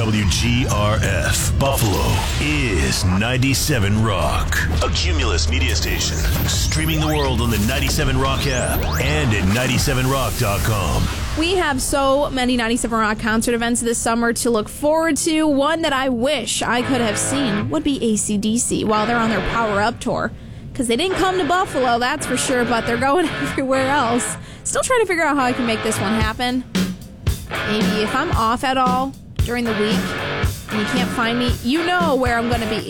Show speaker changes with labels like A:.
A: WGRF Buffalo is 97 Rock, a Cumulus media station. Streaming the world on the 97 Rock app and at 97rock.com.
B: We have so many 97 Rock concert events this summer to look forward to. One that I wish I could have seen would be AC/DC while they're on their Power Up tour. Because they didn't come to Buffalo, that's for sure, but they're going everywhere else. Still trying to figure out how I can make this one happen. Maybe if I'm off at all during the week and you can't find me, you know where I'm going to be.